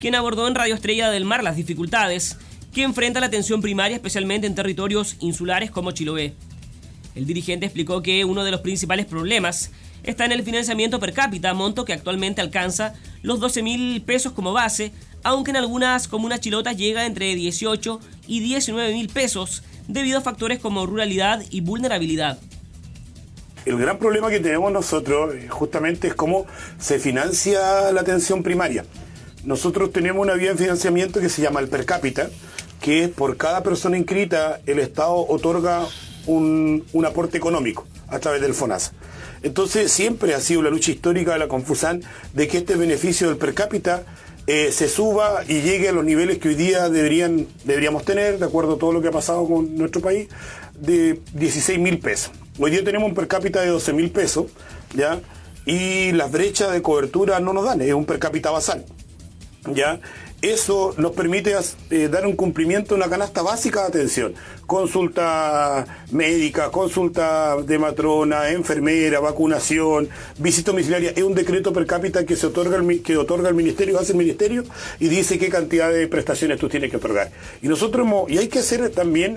quien abordó en Radio Estrella del Mar las dificultades que enfrenta la atención primaria, especialmente en territorios insulares como Chiloé. El dirigente explicó que uno de los principales problemas está en el financiamiento per cápita, monto que actualmente alcanza los 12.000 pesos como base, aunque en algunas comunas chilotas llega entre 18 y 19.000 pesos debido a factores como ruralidad y vulnerabilidad. El gran problema que tenemos nosotros justamente es cómo se financia la atención primaria. Nosotros tenemos una vía de financiamiento que se llama el per cápita, que es por cada persona inscrita el Estado otorga un aporte económico a través del FONASA. Entonces siempre ha sido la lucha histórica de la Confusan de que este beneficio del per cápita se suba y llegue a los niveles que hoy día deberíamos tener, de acuerdo a todo lo que ha pasado con nuestro país, de 16.000 pesos. Hoy día tenemos un per cápita de 12.000 pesos, ¿ya? Y las brechas de cobertura no nos dan, es un per cápita basal, ¿ya? Eso nos permite dar un cumplimiento a una canasta básica de atención. Consulta médica, consulta de matrona, enfermera, vacunación, visita domiciliaria. Es un decreto per cápita que otorga el ministerio, hace el ministerio y dice qué cantidad de prestaciones tú tienes que otorgar. Y hay que hacer también,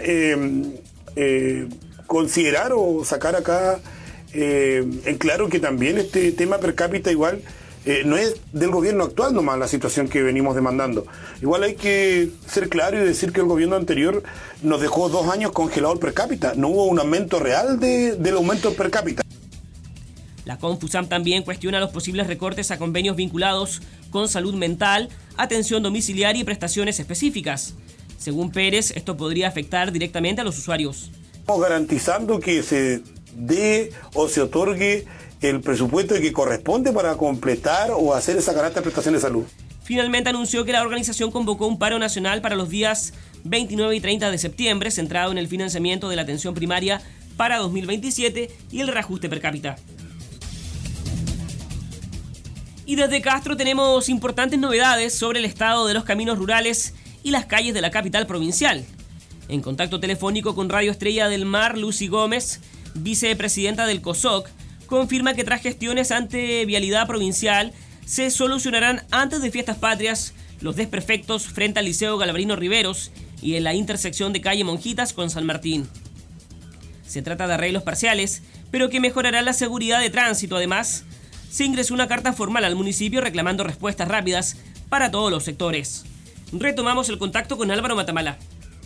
considerar o sacar acá en claro que también este tema per cápita igual no es del gobierno actual nomás la situación que venimos demandando. Igual hay que ser claro y decir que el gobierno anterior nos dejó 2 años congelado el per cápita. No hubo un aumento real del aumento del per cápita. La Confusam también cuestiona los posibles recortes a convenios vinculados con salud mental, atención domiciliaria y prestaciones específicas. Según Pérez, esto podría afectar directamente a los usuarios. Estamos garantizando que se dé o se otorgue el presupuesto que corresponde para completar o hacer esa canasta de prestaciones de salud. Finalmente anunció que la organización convocó un paro nacional para los días 29 y 30 de septiembre, centrado en el financiamiento de la atención primaria para 2027 y el reajuste per cápita. Y desde Castro tenemos importantes novedades sobre el estado de los caminos rurales y las calles de la capital provincial. En contacto telefónico con Radio Estrella del Mar, Lucy Gómez, vicepresidenta del COSOC, confirma que tras gestiones ante Vialidad Provincial se solucionarán antes de Fiestas Patrias los desperfectos frente al Liceo Galvarino Riveros y en la intersección de calle Monjitas con San Martín. Se trata de arreglos parciales, pero que mejorarán la seguridad de tránsito. Además, se ingresó una carta formal al municipio reclamando respuestas rápidas para todos los sectores. Retomamos el contacto con Álvaro Matamala.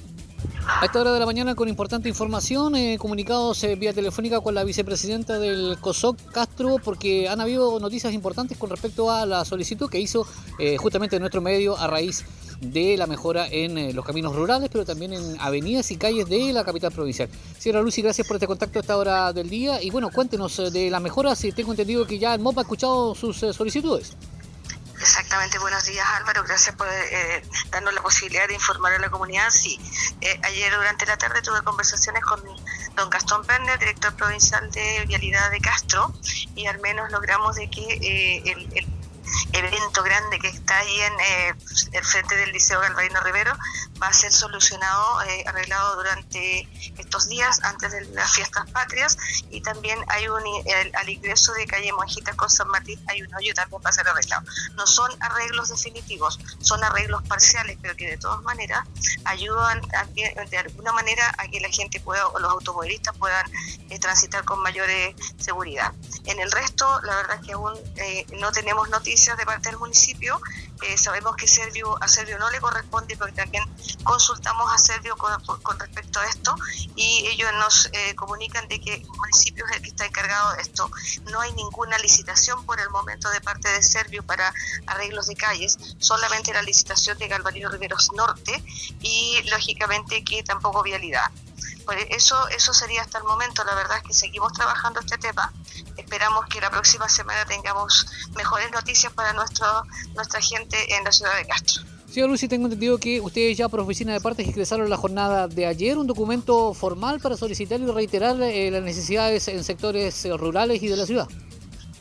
A esta hora de la mañana con importante información, comunicados vía telefónica con la vicepresidenta del COSOC, Castro, porque han habido noticias importantes con respecto a la solicitud que hizo justamente nuestro medio a raíz de la mejora en los caminos rurales, pero también en avenidas y calles de la capital provincial. Señora Lucy, gracias por este contacto a esta hora del día y bueno, cuéntenos de las mejoras, y tengo entendido que ya el MOP ha escuchado sus solicitudes. Exactamente, buenos días Álvaro, gracias por darnos la posibilidad de informar a la comunidad. Sí, ayer durante la tarde tuve conversaciones con don Gastón Perner, director provincial de Vialidad de Castro, y al menos logramos de que el evento grande que está ahí en el frente del Liceo Galvarino Rivero va a ser solucionado, arreglado durante estos días antes de las Fiestas Patrias, y también hay al ingreso de calle Monjitas con San Martín hay un hoyo, también va a ser arreglado. No son arreglos definitivos, son arreglos parciales, pero que de todas maneras ayudan de alguna manera a que la gente pueda, o los automovilistas puedan transitar con mayor seguridad. En el resto, la verdad es que aún no tenemos noticias de parte del municipio. Sabemos que a Servio no le corresponde, porque también consultamos a Servio con respecto a esto, y ellos nos comunican de que el municipio es el que está encargado de esto. No hay ninguna licitación por el momento de parte de Servio para arreglos de calles, solamente la licitación de Galvarino Riveros Norte y lógicamente que tampoco Vialidad. Pues eso sería hasta el momento. La verdad es que seguimos trabajando este tema. Esperamos que la próxima semana tengamos mejores noticias para nuestra gente en la ciudad de Castro. Señor Lucy, tengo entendido que ustedes ya por oficina de partes ingresaron la jornada de ayer un documento formal para solicitar y reiterar las necesidades en sectores rurales y de la ciudad.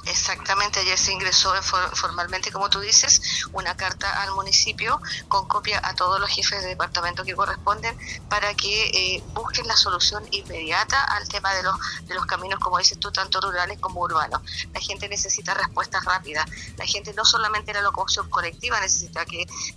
Exactamente, ayer se ingresó formalmente, como tú dices, una carta al municipio con copia a todos los jefes de departamento que corresponden para que busquen la solución inmediata al tema de los caminos, como dices tú, tanto rurales como urbanos. La gente necesita respuestas rápidas. La gente no solamente la locomoción colectiva necesita que